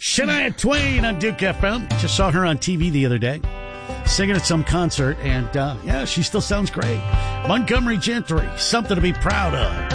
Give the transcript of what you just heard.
Shania Twain on Duke FM. Just saw her on TV the other day, singing at some concert, and yeah, she still sounds great. Montgomery Gentry, something to be proud of.